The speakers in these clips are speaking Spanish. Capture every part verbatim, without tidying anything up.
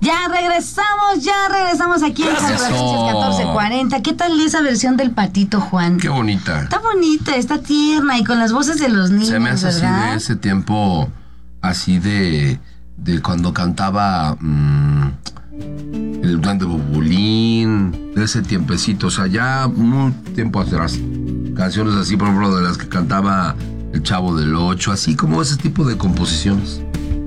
Ya regresamos, ya regresamos aquí en San Francisco catorce cuarenta. ¿Qué tal esa versión del Patito, Juan? Qué bonita. Está bonita, está tierna y con las voces de los niños, se me hace ¿verdad? Así de ese tiempo, así de, de cuando cantaba mmm, el Duende Bubulín, de ese tiempecito, o sea, ya muy tiempo atrás. Canciones así, por ejemplo, de las que cantaba el Chavo del Ocho, así como ese tipo de composiciones.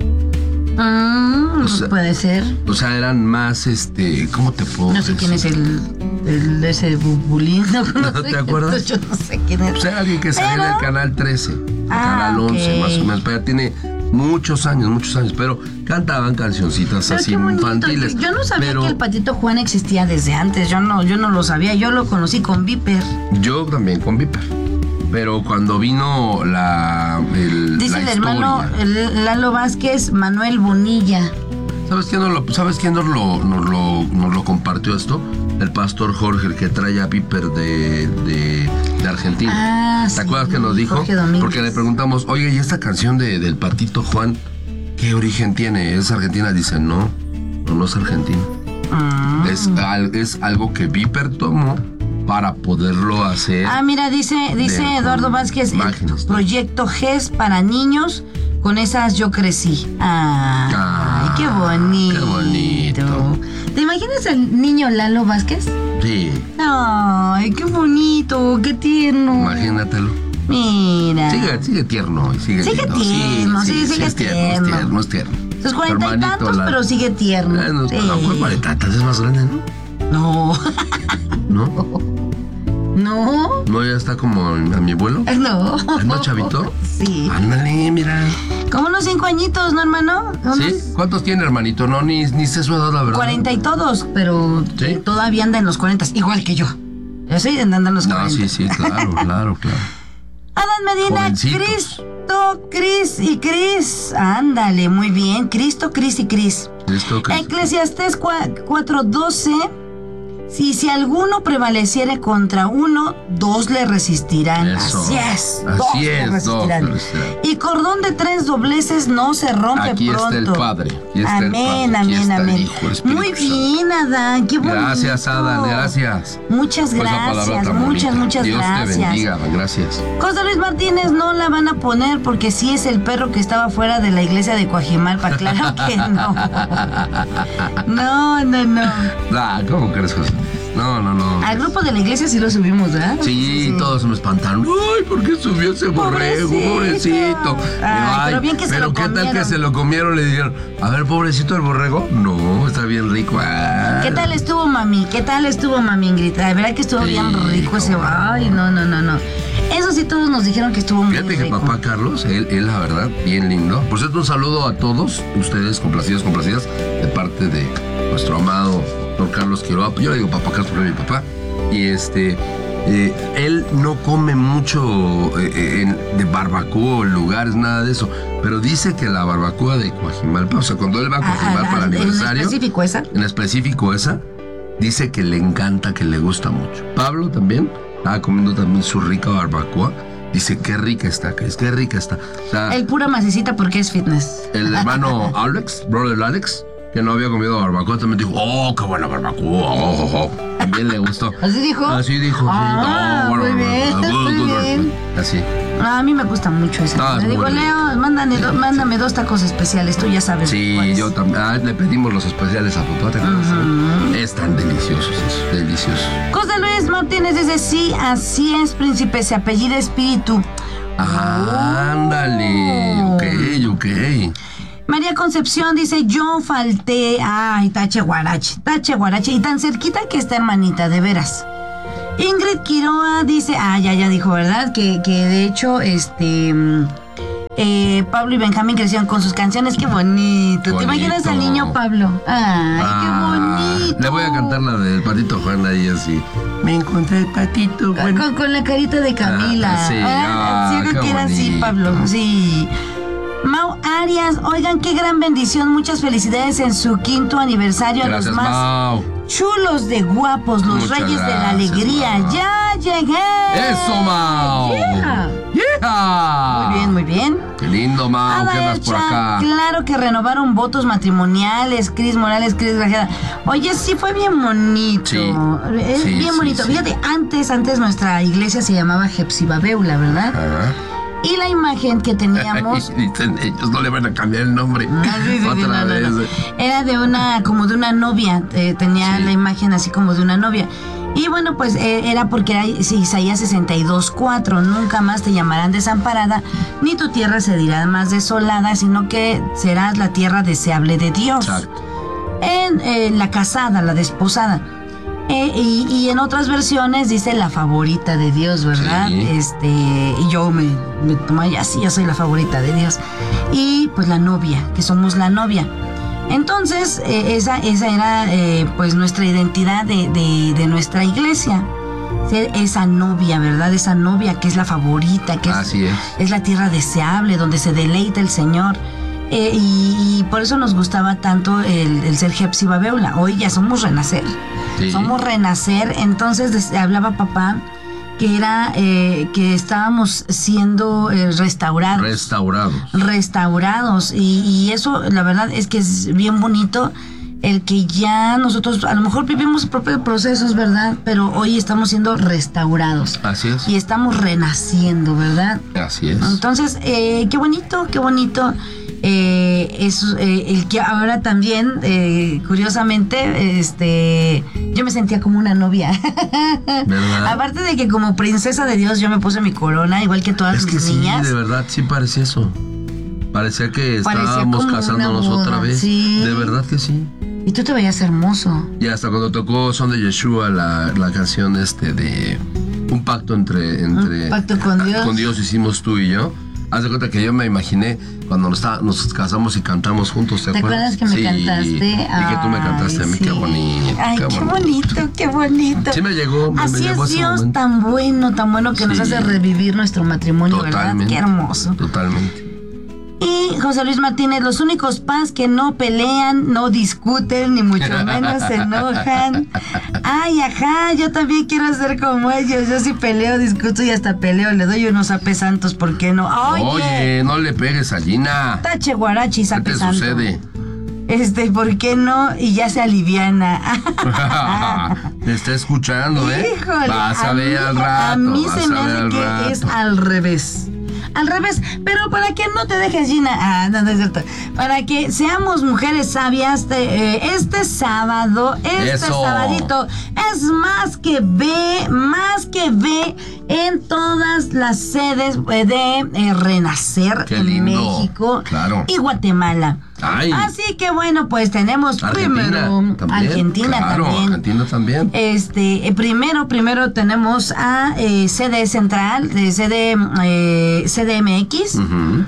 Mm, o sea, puede ser. O sea, eran más, este, ¿cómo te puedo No sé decir? quién es el, el ese Bubulín. No, ¿No, ¿No te acuerdas? Yo no sé quién es. O sea, alguien que salió pero... en el canal trece, el ah, canal once, okay. más o menos. Pero ya tiene muchos años, muchos años, pero cantaban cancioncitas pero así infantiles. Yo no sabía pero... que el Patito Juan existía desde antes. Yo no, yo no lo sabía. Yo lo conocí con Viper. Yo también con Viper. Pero cuando vino la, el, Dice la el historia, hermano el Lalo Vázquez, Manuel Bonilla. ¿Sabes quién, nos lo, ¿sabes quién nos, lo, nos, lo, nos lo compartió esto? El pastor Jorge, el que trae a Viper de, de, de Argentina. Ah, ¿Te sí, acuerdas que nos dijo? Porque le preguntamos, oye, ¿y esta canción de, del Patito Juan, qué origen tiene? ¿Es argentina? Dice, no, no, no es argentina. Ah. Es, es algo que Viper tomó para poderlo hacer. Ah, mira, dice, dice de, Eduardo Vázquez, imágenes, el proyecto G E S para niños, con esas yo crecí. Ah, ah, ay, qué bonito. Qué bonito. ¿Te imaginas al niño Lalo Vázquez? Sí. Ay, qué bonito, qué tierno. Imagínatelo. Mira. Sigue, sigue tierno. Sigue, sigue lindo. tierno, sí, sí, sigue es tierno. tierno. Es tierno, es tierno. Sus cuarenta y tantos, la... pero sigue tierno. Eh, no, sí. no, ¿cuál cuarenta y tantos? Es más grande, ¿no? No. ¿No? No. ¿No ya está como a mi abuelo? No. ¿Es más chavito? Sí. Ándale, mira. Como unos cinco añitos, ¿no, hermano? ¿Unos... ¿Sí? ¿Cuántos tiene, hermanito? No, ni, ni sé su edad, la verdad. Cuarenta y todos, pero ¿sí? Todavía anda en los cuarentas, igual que yo. Yo estoy andando en los cuarentas. No, sí, sí, claro, claro, claro. Adán Medina, Jovencitos. Cristo, Cris y Cris. Ándale, muy bien. Cristo, Cris y Cris. Cristo, Cris. Eclesiastés cuatro doce. Si, si alguno prevaleciere contra uno, dos le resistirán. Eso. Así es. Así dos es, le resistirán. dos le resistirán. Y cordón de tres dobleces no se rompe Aquí pronto. está el Padre. Aquí está amén, el Padre. Aquí amén, está amén. el Hijo, el Espíritu Muy Santo. bien, Adán. Qué bonito. Gracias, Adán. Gracias. Muchas Por esa palabra gracias. tan Muchas, bonita. muchas Dios gracias. te bendiga, Adán. Gracias. José Luis Martínez no la van a poner porque sí es el perro que estaba fuera de la iglesia de Coajimalpa. Claro que no. No, no, no. Ah, ¿cómo crees, José? No, no, no. Al grupo de la iglesia sí lo subimos, ¿verdad? Sí, sí, sí. Todos me espantaron. Ay, ¿por qué subió ese borrego? Pobrecito. Pobrecito. Ay, Ay, pero bien que se pero lo ¿qué tal comieron? que se lo comieron? Le dijeron, a ver, pobrecito el borrego. No, está bien rico. Ah. ¿Qué tal estuvo, mami? ¿Qué tal estuvo, mami Ingrid? La verdad que estuvo Sí, bien rico ese. cómo no. Ay, no, no, no, no. Eso sí, todos nos dijeron que estuvo muy rico. Fíjate que papá Carlos, él, él, la verdad, bien lindo. Por cierto, un saludo a todos ustedes, complacidos, complacidas, de parte de nuestro amado don Carlos Quiroga. Yo le digo papá Carlos porque es mi papá. Y este, eh, él no come mucho eh, en, de barbacoa o lugares, nada de eso. Pero dice que la barbacoa de Coajimalpa, o sea, cuando él va a Coajimalpa Ah, al ¿en aniversario. específico esa? En específico esa, dice que le encanta, que le gusta mucho. Pablo también estaba comiendo también su rica barbacoa. Dice, qué rica está, que es, qué rica está. O sea, El pura macecita porque es fitness. el hermano Alex, brother Alex, que no había comido barbacoa, también dijo, oh, qué buena barbacoa. Oh, oh, oh. También le gustó. ¿Así dijo? Así dijo, sí. Ah, No, bueno, muy bien, good, muy good, bien. good. Así. Ah, a mí me gusta mucho esa. Ah, es Le muy digo, rico. Leo, mándame, do- mándame dos tacos especiales, tú ya sabes. Sí, cuáles. yo también. Ah, le pedimos los especiales a papá, ¿te acuerdas? Ujú. Están deliciosos, esos, deliciosos. José Luis Martínez dice, sí, así es, príncipe, se apellida Espíritu. Ándale, Oh. ok, ok. María Concepción dice, yo falté. Ay, tache guarache, tache guarache. Y tan cerquita que está, hermanita, de veras. Ingrid Quiroa dice, ah, ya, ya dijo, ¿verdad? Que, que de hecho, este... eh, Pablo y Benjamín crecieron con sus canciones. Qué bonito. Qué ¿Te imaginas bonito. al niño Pablo? Ay, Ah, qué bonito. Le voy a cantar la del patito Juan ahí así. Me encontré el patito Con, Juan. con- con la carita de Camila. Ah, sí, Ah, ah, sí, creo qué que era así, bonito. Pablo. Sí. Mau Arias, oigan, qué gran bendición. Muchas felicidades en su quinto aniversario. A Gracias, los más Mau. chulos de guapos, los Muchas reyes de la gracias, alegría. Mau. ¡Ya llegué! ¡Eso, Mau! Yeah. ¡Yeah! Muy bien, muy bien. Qué lindo, Mau, ¿qué andas por acá? Claro que renovaron votos matrimoniales, Cris Morales, Cris Grajeda. Oye, sí fue bien bonito. Sí, es sí, bien sí, bonito. sí. Fíjate, antes, antes nuestra iglesia se llamaba Hepzibah Beula, ¿verdad? Ajá. Y la imagen que teníamos... Dicen, ellos no le van a cambiar el nombre. Ah, sí, sí, sí, Otra no, no, vez. no. Era de una, como de una novia, eh, tenía Sí. la imagen así como de una novia. Y bueno, pues eh, era porque era sí, Isaías sesenta y dos cuatro, nunca más te llamarán desamparada, ni tu tierra se dirá más desolada, sino que serás la tierra deseable de Dios. Exacto. En eh, la casada, la desposada. Eh, y, y en otras versiones dice la favorita de Dios, ¿verdad? Sí. Este, y yo me, me tomo ya sí, yo soy la favorita de Dios. Y pues la novia, que somos la novia. Entonces, eh, esa, esa era eh, pues nuestra identidad de, de, de nuestra iglesia. Ser esa novia, ¿verdad? Esa novia que es la favorita, que es, Así es. es la tierra deseable, donde se deleita el Señor. Eh, y, y por eso nos gustaba tanto el, el ser Hepzibah Beula. Hoy ya somos Renacer. Sí. Somos Renacer. Entonces des- hablaba papá que era eh, que estábamos siendo eh, restaurados. Restaurados. restaurados. Y, y eso, la verdad, es que es bien bonito el que ya nosotros a lo mejor vivimos propios procesos, ¿verdad? Pero hoy estamos siendo restaurados. Así es. Y estamos renaciendo, ¿verdad? Así es. Entonces, eh, qué bonito, qué bonito. Eh, es eh, el que ahora también, eh, curiosamente, este, yo me sentía como una novia. ¿Verdad? Aparte de que como princesa de Dios yo me puse mi corona, igual que todas Es que mis sí, niñas. de verdad, sí parecía eso. Parecía que Parecía estábamos como casándonos una boda, otra vez. sí. De verdad que sí. Y tú te veías hermoso. Y hasta cuando tocó Son de Yeshua, la, la canción este de un pacto entre, entre Un pacto con Dios. con Dios hicimos tú y yo. Haz de cuenta que yo me imaginé cuando nos, está- nos casamos y cantamos juntos, ¿te, ¿Te acuerdas que me Sí, cantaste? Y, que tú me cantaste a mí, Ay, qué sí. bonito. Ay, qué bonito, qué bonito. Sí me llegó, me, me Así llegó es ese Dios, momento. tan bueno, tan bueno que nos Sí. hace revivir nuestro matrimonio, ¿verdad? Totalmente. Qué hermoso. Totalmente. Y José Luis Martínez, los únicos paz que no pelean, no discuten, ni mucho menos se enojan. Ay, ajá, yo también quiero ser como ellos. Yo sí peleo, discuto y hasta peleo. Le doy unos apes santos, ¿por qué no? Oye, Oye, no le pegues a Gina. tache guarachi, ¿Qué sape te santo. sucede? Este, ¿por qué no? Y ya se aliviana. Te está escuchando, ¿eh? Híjole, Vas a, a ver mí- al rato. A mí vas se me a ver hace al que rato. es al revés. Al revés, pero para que no te dejes, Gina. Ah, no, no es cierto. Para que seamos mujeres sabias, de, eh, este sábado, este Eso. sabadito, es más que ve, más que ve en todas las sedes eh, de eh, Renacer Qué en lindo. México Claro. y Guatemala. Ay. Así que bueno, pues tenemos Argentina primero también. Argentina Claro, también. Argentina también. Este, eh, primero, primero tenemos a eh, sede central, de sede eh, C D M X, Ujú.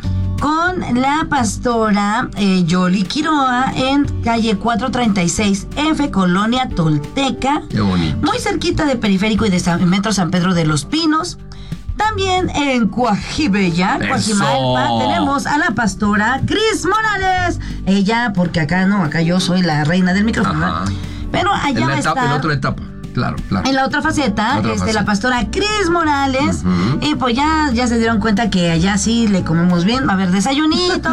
con la pastora eh, Yoli Quiroa en calle cuatrocientos treinta y seis F, Colonia Tolteca, Qué bonito. muy cerquita de Periférico y de San, Metro San Pedro de los Pinos. También en Coajibeya, Eso. Coajimalpa, tenemos a la pastora Cris Morales. Ella, porque acá no, acá yo soy la reina del micrófono. Ajá. ¿verdad? Pero allá En va la, a etapa, estar... en otra etapa. Claro, claro. En la otra faceta, La otra este, faceta. la pastora Cris Morales. Ujú. Y pues ya, ya se dieron cuenta que allá sí le comemos bien. Va a haber desayunito.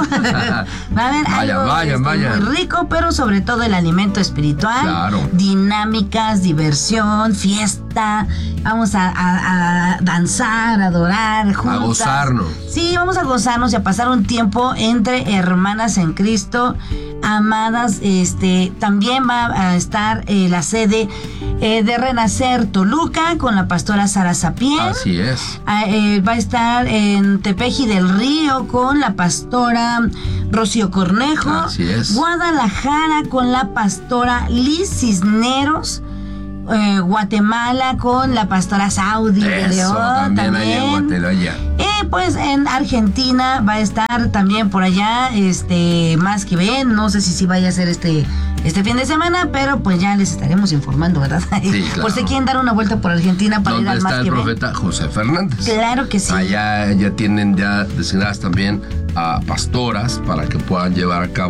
Va a haber Vayan, algo vayan, este, vayan. muy rico, pero sobre todo el alimento espiritual. Claro. Dinámicas, diversión, fiesta. Vamos a, a- a danzar, a adorar juntas. A gozarnos. Sí, vamos a gozarnos y a pasar un tiempo entre hermanas en Cristo, amadas. Este, también va a estar eh, la sede eh, de Renacer Toluca con la pastora Sara Sapien. Así es. Ah, eh, va a estar en Tepeji del Río con la pastora Rocío Cornejo. Así es. Guadalajara con la pastora Liz Cisneros. Eh, Guatemala con la pastora Saudi de Eso, León. también allá en Guatemala. Y pues en Argentina va a estar también por allá, este, más que bien, no sé si sí vaya a ser este, este fin de semana, pero pues ya les estaremos informando, ¿verdad? Sí, claro. Por si quieren dar una vuelta por Argentina para ir ¿Dónde al más está el que bien. profeta José Fernández? Claro que sí. Allá ya tienen ya designadas también a pastoras para que puedan llevar a cabo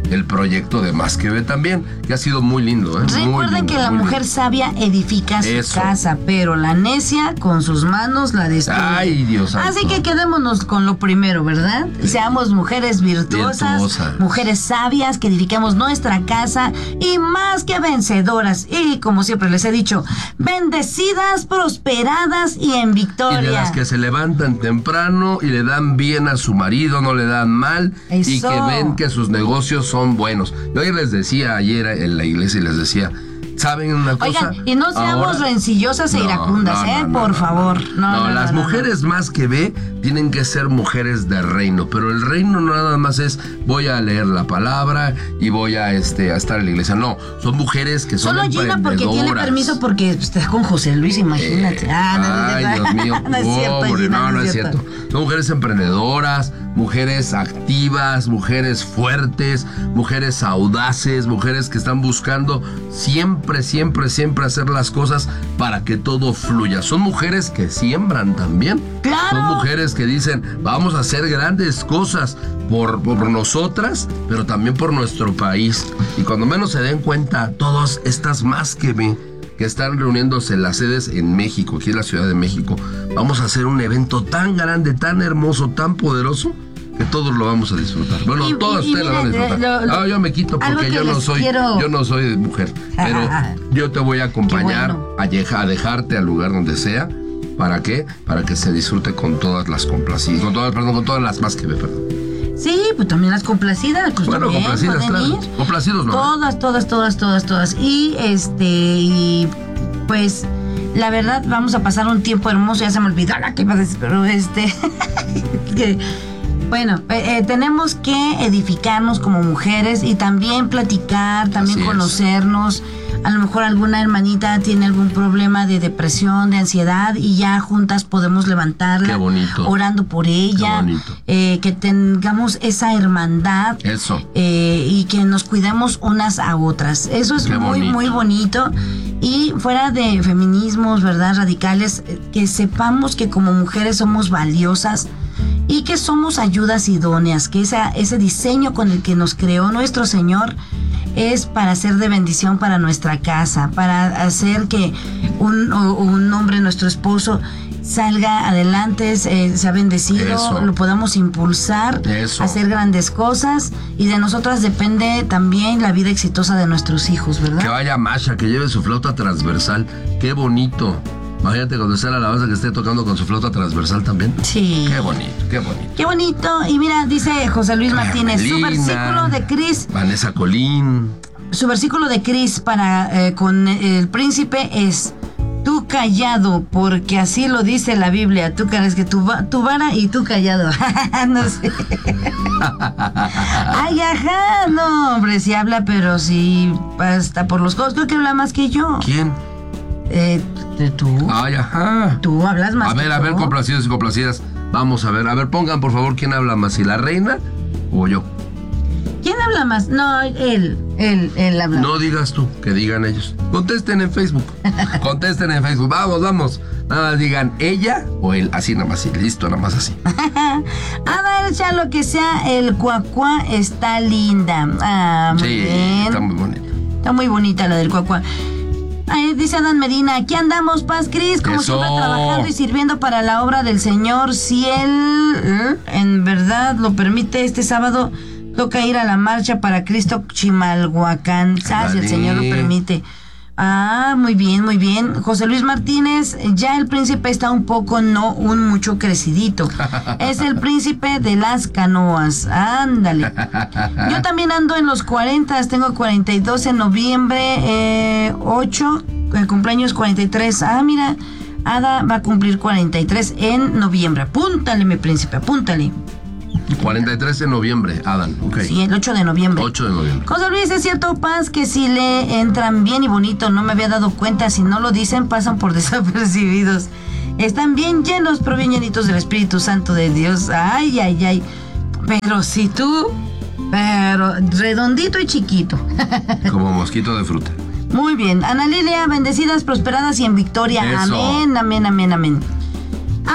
el proyecto de Más que Ve también, que ha sido muy lindo. ¿eh? Recuerden muy lindo, que la mujer lindo. sabia edifica su Eso. casa, pero la necia con sus manos la destruye. Ay, Dios santo. Así que quedémonos con lo primero, ¿verdad? Seamos mujeres virtuosas, Virtuosa. mujeres sabias, que edifiquemos nuestra casa y más que vencedoras. Y como siempre les he dicho, bendecidas, prosperadas y en victoria. Y de las que se levantan temprano y le dan bien a su marido, no le dan mal, Eso. y que ven que sus negocios son buenos. Yo ayer les decía, ayer en la iglesia, y les decía, ¿saben una cosa? Oigan, y no seamos Ahora- rencillosas e No, iracundas, no, ¿eh? no, no, Por no, favor. No, No, no, las no, no, mujeres Más que Ve tienen que ser mujeres de reino, pero el reino no nada más es voy a leer la palabra y voy a este a estar en la iglesia. No, son mujeres que son Solo Gina porque tiene emprendedoras. permiso porque está con José Luis, imagínate. Eh, ah, no, no, ay, no, Dios mío. no es cierto, Pobre, Gina, no, no es cierto. Son mujeres emprendedoras, mujeres activas, mujeres fuertes, mujeres audaces, mujeres que están buscando siempre, siempre, siempre hacer las cosas para que todo fluya. Son mujeres que siembran también. ¡Claro! Son mujeres que dicen, vamos a hacer grandes cosas por, por nosotras, pero también por nuestro país. Y cuando menos se den cuenta, todas estas Más que Ve, que están reuniéndose en las sedes en México, aquí en la Ciudad de México, vamos a hacer un evento tan grande, tan hermoso, tan poderoso, que todos lo vamos a disfrutar. Bueno, Y- todas y- y ustedes lo van a mira, disfrutar. lo- lo- Ah, yo me quito algo porque que yo no les soy, quiero- yo no soy mujer, pero yo te voy a acompañar bueno. a, deja- a dejarte al lugar donde sea. ¿Para qué? Para que se disfrute con todas las complacidas, con todas, perdón, con todas las Más que Ve, perdón. Sí, pues también las complacidas. Pues Bueno, también complacidas, pueden claro. ir. Complacidos no. Todas, todas, todas, todas, todas. Y este, y pues la verdad vamos a pasar un tiempo hermoso. Ya se me olvidó la que iba a decir, pero este, que, bueno, eh, eh, tenemos que edificarnos como mujeres y también platicar, también Así es. conocernos. A lo mejor alguna hermanita tiene algún problema de depresión, de ansiedad y ya juntas podemos levantarla. Qué bonito. Orando por ella. Qué bonito. Eh, que tengamos esa hermandad. Eso. Eh, y que nos cuidemos unas a otras. Eso es Qué muy, bonito. muy bonito. Y fuera de feminismos, ¿verdad? Radicales, eh, que sepamos que como mujeres somos valiosas y que somos ayudas idóneas, que esa, ese diseño con el que nos creó nuestro Señor es para ser de bendición para nuestra casa, para hacer que un, o- un hombre, nuestro esposo, salga adelante, eh, sea bendecido, Eso. lo podamos impulsar Eso. a hacer grandes cosas y de nosotras depende también la vida exitosa de nuestros hijos, ¿verdad? Que vaya Masha, que lleve su flauta transversal. Qué bonito. Imagínate cuando sea la alabanza que esté tocando con su flauta transversal también. Sí. Qué bonito, qué bonito. Qué bonito. Y mira, dice José Luis Martínez, su Carmelina, versículo de Cris, Vanessa Colín. su versículo de Cris para eh, con el príncipe es: tú callado, porque así lo dice la Biblia. Tú crees que tu, va- tu vara y tú callado. No sé. Ay, ajá. No, hombre, sí habla, pero sí hasta por los codos. Creo que habla más que yo. ¿Quién? Eh, tú. Ay, ajá. Tú hablas más A ver, que a ver, yo. complacidos y complacidas. Vamos a ver, a ver, pongan por favor quién habla más, si la reina o yo. ¿Quién habla más? No, él. Él, él habla. No digas tú, que digan ellos. Contesten en Facebook. Contesten en Facebook. Vamos, vamos. Nada más digan ella o él. Así nada más, sí, listo, nada más así. Ada, ya lo que sea, el cuacuá está linda. Ah, muy Sí, bien. está muy bonito. Está muy bonita la del cuacuá. Ay, dice Adán Medina, aquí andamos, Paz Cris, como Eso. siempre trabajando y sirviendo para la obra del Señor. Si Él ¿eh? en verdad lo permite, este sábado toca ir a la marcha para Cristo Chimalhuacán. Ah, si el Dale. Señor lo permite. Ah, muy bien, muy bien. José Luis Martínez, ya el príncipe está un poco, no un mucho crecidito. Es el príncipe de las canoas. Ándale. Yo también ando en los cuarenta, tengo cuarenta y dos en noviembre, eh, ocho, el cumpleaños cuarenta y tres. Ah, mira, Ada va a cumplir cuarenta y tres en noviembre. Apúntale, mi príncipe, apúntale. cuarenta y tres de noviembre, Adán. Ok. Sí, el ocho de noviembre. ocho de noviembre. José Luis, es cierto, Paz, que si le entran bien y bonito, no me había dado cuenta, si no lo dicen, pasan por desapercibidos. Están bien llenos, pero bien llenitos del Espíritu Santo de Dios. Ay, ay, ay. Pero si tú, pero redondito y chiquito. Como mosquito de fruta. Muy bien. Ana Lilia, bendecidas, prosperadas y en victoria. Eso. Amén, amén, amén, amén. Ay,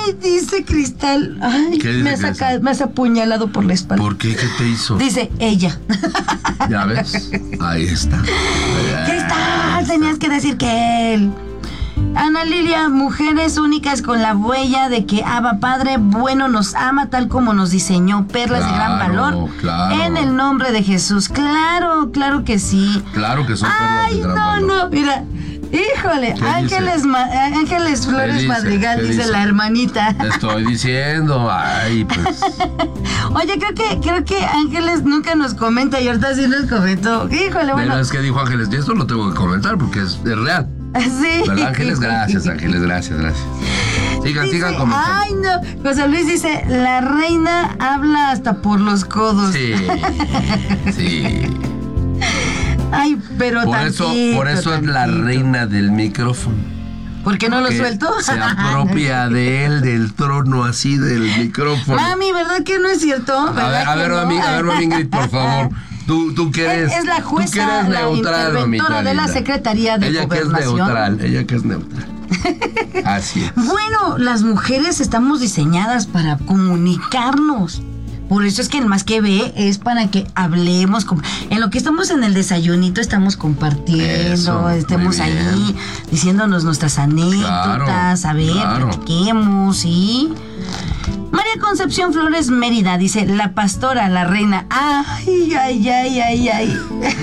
Ay, dice Cristal. Ay, ¿Qué dice me, has Cristal? saca- me has apuñalado por la espalda. ¿Por qué? ¿Qué te hizo? Dice ella. ¿Ya ves? Ahí está. Cristal, tenías que decir que él. Ana Lilia, mujeres únicas con la huella de que Abba Padre bueno nos ama tal como nos diseñó, perlas de gran Claro, valor. claro. En el nombre de Jesús. Claro, claro que sí. Claro que son perlas Ay, de gran no, valor. no, mira. Híjole, ¿Qué Ángeles, Ma- Ángeles Flores dice? Madrigal, ¿Qué dice dice? la hermanita. Te estoy diciendo. Ay, pues. Oye, creo que, creo que Ángeles nunca nos comenta y ahorita sí nos comentó. Híjole, bueno. Pero es que dijo Ángeles, y esto lo tengo que comentar porque es, es real. Sí. ¿Verdad, Ángeles? Gracias, Ángeles, gracias, gracias. Sigan, Dice, sigan comentando. ay, no. José Luis dice, la reina habla hasta por los codos. Sí, sí. Ay, pero Por eso, tantito, por eso es la tantito. reina del micrófono. ¿Por qué no lo Que suelto? Se apropia de él, del trono así, del micrófono. Mami, ¿verdad que no es cierto? A ver, ¿Verdad a que ver, no? mami, a ver, mami Ingrid, por favor. Tú, tú que eres, Es, es la tú que jueza, eres la neutral, mamita interventora de la linda. Secretaría de Ella que es Gobernación. neutral, ella que es neutral. Así es. Bueno, las mujeres estamos diseñadas para comunicarnos. Por eso es que el Más que Ve es para que hablemos. com- En lo que estamos en el desayunito estamos compartiendo, Eso, estemos muy bien. ahí diciéndonos nuestras anécdotas, a ver, claro. platiquemos, ¿sí? María Concepción Flores Mérida dice, la pastora, la reina. Ay, ay, ay, ay, ay.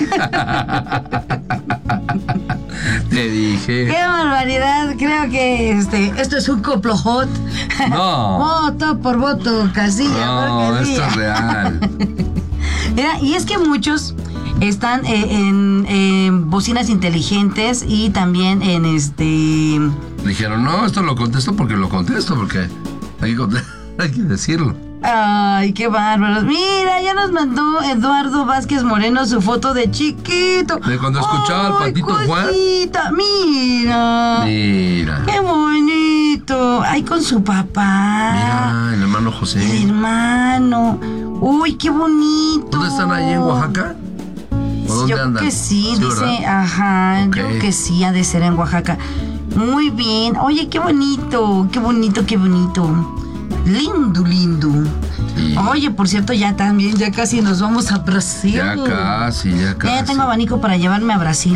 Te dije. Qué barbaridad, creo que este, esto es un complot. No. Voto por voto, casilla No, por esto casilla. es real. Mira, y es que muchos están eh, en, en bocinas inteligentes y también en este... Dijeron, no, esto lo contesto porque lo contesto, porque hay que, conte- hay que decirlo. Ay, qué bárbaros. Mira, ya nos mandó Eduardo Vázquez Moreno su foto de chiquito. De cuando escuchaba al Ay, Patito Juan. cosita, Mira. Mira. Qué bonito. Ay, con su papá. Mira, el hermano El José. hermano. Uy, qué bonito. ¿Dónde están ahí en Oaxaca? ¿O dónde Yo andan? creo que sí, dice, ¿verdad? ajá, Ok. yo creo que sí, ha de ser en Oaxaca. Muy bien. Oye, qué bonito, qué bonito, qué bonito. Lindo, lindo. Sí. Oye, por cierto, ya también, ya casi nos vamos a Brasil. Ya casi, ya casi. Ya tengo abanico para llevarme a Brasil.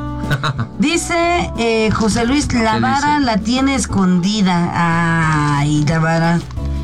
Dice eh, José Luis, la ¿Qué vara dice? la tiene escondida. Ay, la vara.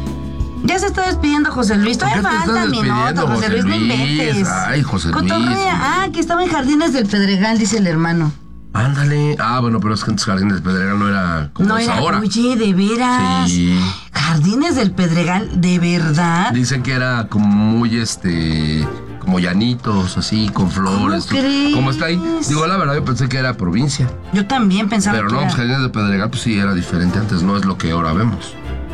Ya se está despidiendo José Luis. ¿Por qué Todavía te falta estás mi nota, despidiendo, José Luis, no José Luis? inventes. Ay, José Luis. Cotorrea. Ah, que estaba en Jardines del Pedregal, dice el hermano. Ándale. Ah, bueno, pero es que antes Jardines del Pedregal no era como No es era, ahora. oye, de veras. Sí. Jardines del Pedregal, de verdad. Dicen que era como muy este. Como llanitos, así, con flores. ¿Cómo crees? Como está ahí. Digo, la verdad, yo pensé que era provincia. Yo también pensaba Pero que no, era. pues Jardines del Pedregal, pues sí, era diferente antes, no es lo que ahora vemos.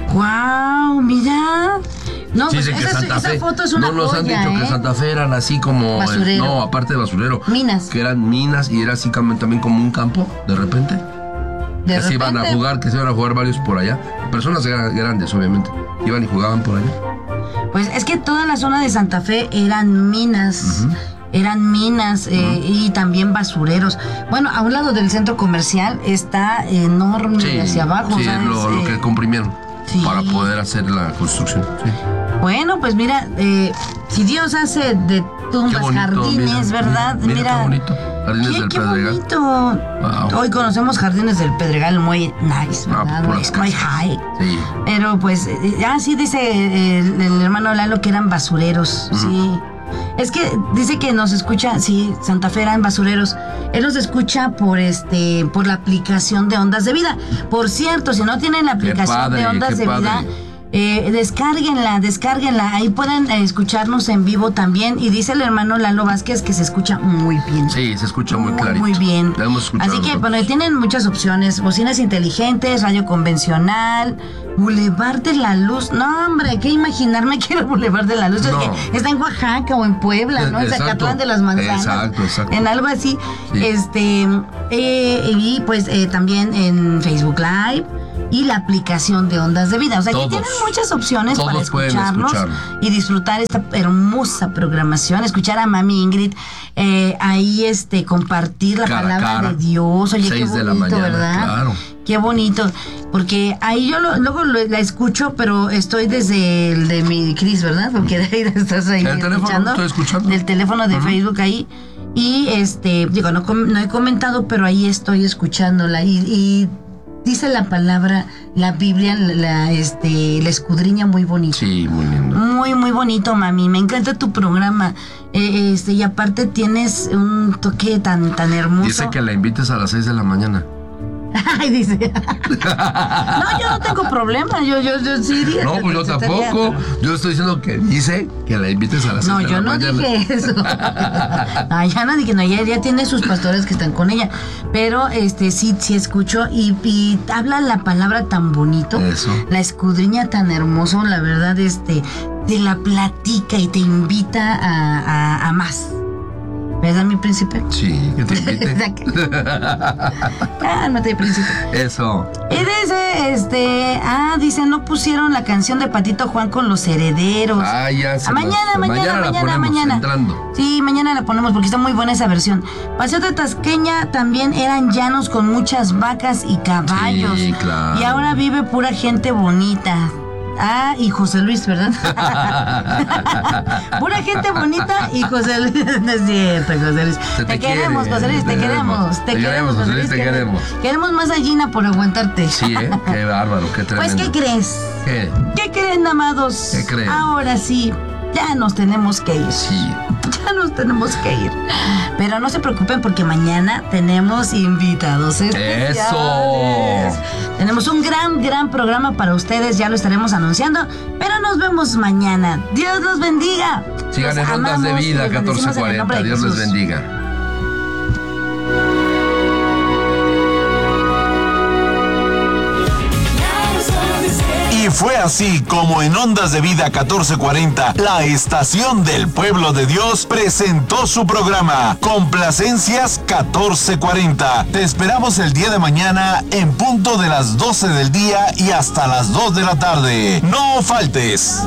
Wow, mira. No, Sí, pues dicen que esa, Santa esa Fe. foto es una no nos han joya, dicho ¿eh? que Santa Fe eran así como. eh, Basurero. no, aparte de basurero. Minas. Que eran minas y era así como- también como un campo, de repente. De que se iban a repente. jugar, que se iban a jugar varios por allá. Personas gra- grandes, obviamente. Iban y jugaban por allá. Pues es que toda la zona de Santa Fe eran minas. Ujú. Eran minas eh, y también basureros. Bueno, a un lado del centro comercial está enorme hacia abajo. sí, es ¿sabes? lo, lo Eh, que comprimieron sí. para poder hacer la construcción. Sí. Bueno, pues mira, eh, si Dios hace de tumbas Qué bonito, jardines, mira, ¿verdad? Mira, mira qué bonito. Jardines qué, del qué Pedregal. bonito. Wow. Hoy conocemos Jardines del Pedregal muy nice, Ah, ¿verdad? puras muy, muy casas. high. Sí. Pero pues, eh, ah, sí dice eh, el, el hermano Lalo que eran basureros, sí. Es que dice que nos escucha, sí, Santa Fe eran basureros. Él nos escucha por este, por la aplicación de Ondas de Vida. Por cierto, si no tienen la aplicación padre, de Ondas qué de Vida, padre. eh, descárguenla, descárguenla. Ahí pueden eh, escucharnos en vivo también. Y dice el hermano Lalo Vázquez que se escucha muy bien. Sí, se escucha muy clarito. Muy bien. La hemos escuchado Así que, nosotros. bueno, tienen muchas opciones. Bocinas inteligentes, radio convencional, Boulevard de la Luz. No, hombre, ¿qué imaginarme que era el Boulevard de la Luz? No. Es que está en Oaxaca o en Puebla, ¿no? En Exacto. Zacatlán de las Manzanas. Exacto, exacto. En algo así. Sí. Este, eh, y pues eh, también en Facebook Live y la aplicación de Ondas de Vida. O sea, Todos. que tienen muchas opciones Todos para pueden escucharnos escucharlo. y disfrutar esta hermosa programación, escuchar a Mami Ingrid eh, ahí este compartir la Cara a palabra cara. de Dios. Oye, Seis qué de la bonito, mañana, ¿verdad? claro. Qué bonito, porque ahí yo lo- luego lo- la escucho, pero estoy desde el de mi Cris, ¿verdad? Porque de ahí estás ahí El teléfono, escuchando, estoy escuchando. del teléfono de Ujú. Facebook ahí. Y este, digo, no, com- no he comentado, pero ahí estoy escuchándola. Y, y dice la palabra, la Biblia, la, la, este, la escudriña muy bonito. Sí, muy lindo. Muy, muy bonito, mami. Me encanta tu programa. Eh, este, y aparte tienes un toque tan, tan hermoso. Dice que la invites a las seis de la mañana. Ay, dice. No, yo no tengo problema. Yo, yo, yo sí iría. No, pues yo Estaría- tampoco. Yo estoy diciendo que dice que la invites a las No, seis de yo la no mañana. dije eso. No, ya no dije, no, ella ya tiene sus pastores que están con ella. Pero este sí, sí escucho y, y habla la palabra tan bonito. Eso. La escudriña tan hermoso, la verdad, este, te la platica y te invita a, a, a más. ¿Verdad, mi príncipe? Sí, que te invite. Cálmate, príncipe. Eso. Y dice, este, ah, dice, no pusieron la canción de Patito Juan con los herederos. Ah, ya se Ah, mañana, nos- mañana, la mañana, ponemos mañana. entrando. Sí, mañana la ponemos porque está muy buena esa versión. Paseo de Tasqueña también eran llanos con muchas vacas y caballos. Sí, claro. Y ahora vive pura gente bonita. Ah, y José Luis, ¿verdad? Pura gente bonita y José Luis. No es cierto, José Luis. Se Te, te queremos, quiere, José Luis, te, te queremos. queremos. Te Te queremos, queremos, José José Luis, Luis, te queremos. Queremos más a Gina por aguantarte. Sí, ¿eh? Qué bárbaro, qué Pues, tremendo. ¿qué crees? ¿Qué? ¿Qué creen, amados? ¿Qué creen? Ahora sí, ya nos tenemos que ir. Sí. Ya nos tenemos que ir. Pero no se preocupen porque mañana tenemos invitados especiales. ¡Eso! Tenemos un gran, gran programa para ustedes, ya lo estaremos anunciando. Pero nos vemos mañana. Dios los bendiga. Sigan Los en Ondas de amamos y Vida los bendecimos en el nombre catorce cuarenta. de Dios les Jesús. bendiga. Y fue así como en Ondas de Vida catorce cuarenta, la estación del pueblo de Dios presentó su programa Complacencias catorce cuarenta. Te esperamos el día de mañana en punto de las doce del día y hasta las dos de la tarde. No faltes.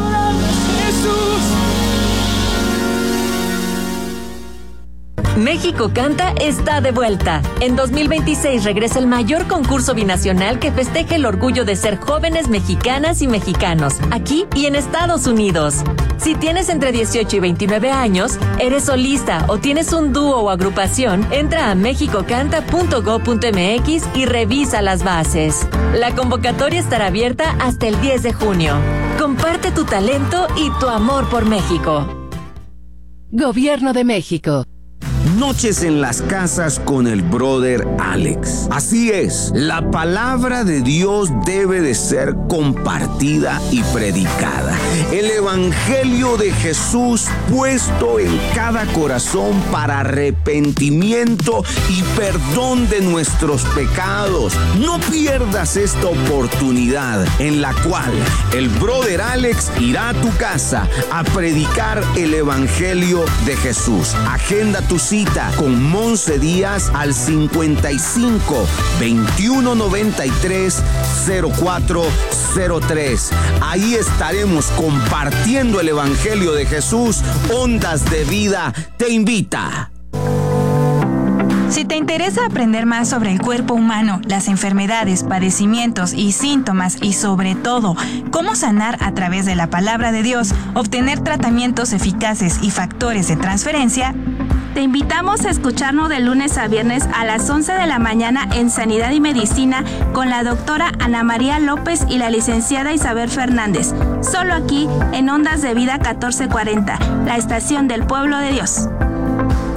México Canta está de vuelta. En dos mil veintiséis regresa el mayor concurso binacional que festeja el orgullo de ser jóvenes mexicanas y mexicanos, aquí y en Estados Unidos. Si tienes entre dieciocho y veintinueve años, eres solista o tienes un dúo o agrupación, entra a mexico canta punto gob punto mx y revisa las bases. La convocatoria estará abierta hasta el diez de junio. Comparte tu talento y tu amor por México. Gobierno de México. Noches en las casas con el brother Alex. Así es, la palabra de Dios debe de ser compartida y predicada. El evangelio de Jesús puesto en cada corazón para arrepentimiento y perdón de nuestros pecados. No pierdas esta oportunidad en la cual el brother Alex irá a tu casa a predicar el evangelio de Jesús. Agenda tu cita con Monse Díaz al cincuenta y cinco, veintiuno noventa y tres, cero cuatro cero tres. Ahí estaremos compartiendo el evangelio de Jesús. Ondas de Vida te invita. Si te interesa aprender más sobre el cuerpo humano, las enfermedades, padecimientos y síntomas y sobre todo cómo sanar a través de la palabra de Dios, obtener tratamientos eficaces y factores de transferencia, te invitamos a escucharnos de lunes a viernes a las once de la mañana en Sanidad y Medicina con la doctora Ana María López y la licenciada Isabel Fernández. Solo aquí en Ondas de Vida catorce cuarenta, la estación del pueblo de Dios.